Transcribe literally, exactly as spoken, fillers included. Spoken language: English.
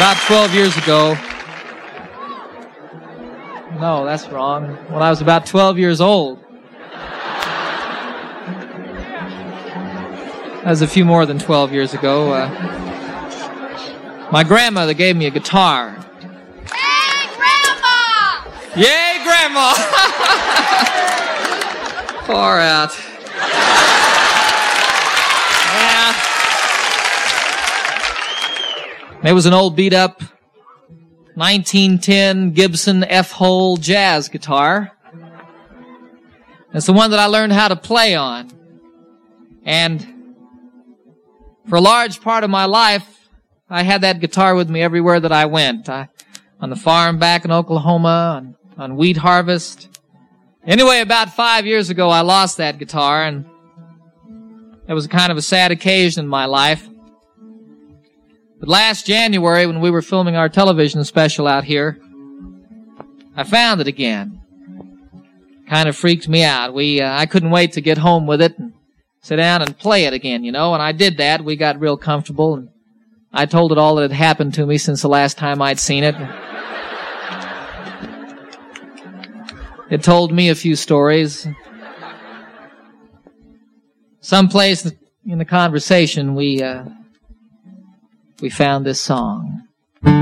About twelve years ago. No, that's wrong. When I was about twelve years old. That was a few more than twelve years ago. Uh, my grandmother gave me a guitar. Yay, Grandma! Yay, Grandma! Far out. Yeah. It was an old beat-up nineteen ten Gibson F-hole jazz guitar. It's the one that I learned how to play on. And for a large part of my life, I had that guitar with me everywhere that I went. I, on the farm back in Oklahoma, on, on wheat harvest. Anyway, about five years ago, I lost that guitar, and it was kind of a sad occasion in my life. But last January, when we were filming our television special out here, I found it again. Kind of freaked me out. We, uh, I couldn't wait to get home with it and sit down and play it again, you know, and I did that. We got real comfortable, and I told it all that had happened to me since the last time I'd seen it. It told me a few stories. Someplace in the conversation, we, uh, we found this song.